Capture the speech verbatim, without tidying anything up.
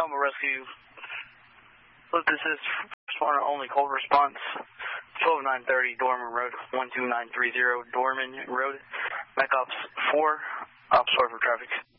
Malibu Rescue. Look, this is responder only call response. twelve nine thirty Dorman Road, one two nine three zero Dorman Road. Mac Ops four, Ops four for traffic.